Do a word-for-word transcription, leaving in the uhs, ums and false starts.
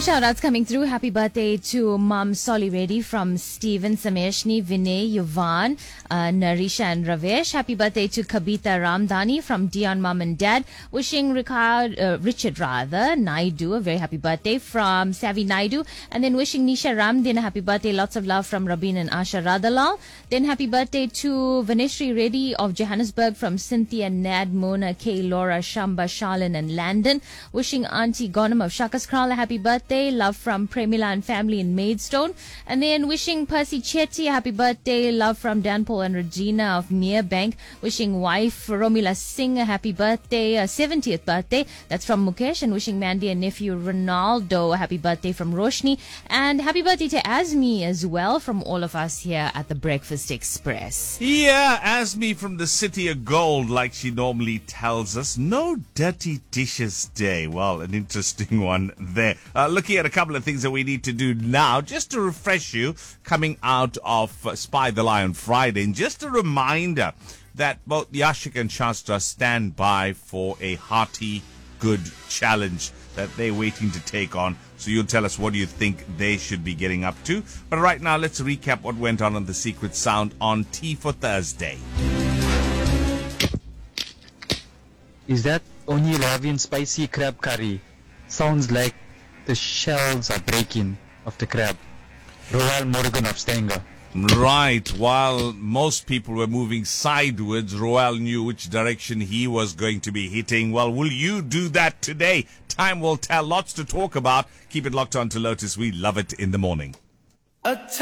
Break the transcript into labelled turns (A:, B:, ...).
A: shout-outs coming through. Happy birthday to Mum Solly Reddy from Stephen, Sameshni, Vinay, Yuvan, uh, Narisha and Ravesh. Happy birthday to Kabita Ramdani from Dion Mum and Dad. Wishing Ricard, uh, Richard rather, Naidu, a very happy birthday from Savvy Naidu. And then wishing Nisha Ramdin a happy birthday. Lots of love from Rabin and Asha Radhalal. Then happy birthday to Vaneshri Reddy of Johannesburg from Cynthia, Nad, Mona, Kay, Laura, Shamba, Charlene and Landon. Wishing Auntie Gonam of Shakas Kral a happy birthday. Love from Premila and family in Maidstone. And then wishing Percy Chetty a happy birthday. Love from Dan Paul and Regina of Merebank. Wishing wife Romila Singh a happy birthday, uh, seventieth birthday. That's from Mukesh. And wishing Mandy and nephew Ronaldo a happy birthday from Roshni. And happy birthday to Azmi as well from all of us here at the Breakfast Express.
B: Yeah, Azmi from the City of Gold, like she normally tells us. No dirty dishes day. Well, an interesting one there. Uh, looking at a couple of things that we need to do now, just to refresh you, coming out of uh, Spy the Lie on Friday, and just a reminder that both Yashik and Shastra stand by for a hearty, good challenge that they're waiting to take on. So you'll tell us what do you think they should be getting up to. But right now, let's recap what went on on The Secret Sound on Tea for Thursday.
C: Is that Onyi Ravian spicy crab curry? Sounds like the shells are breaking of the crab. Royal Morgan of Stanger.
B: Right. While most people were moving sideways, Royal knew which direction he was going to be hitting. Well, will you do that today? Time will tell. Lots to talk about. Keep it locked on to Lotus. We love it in the morning.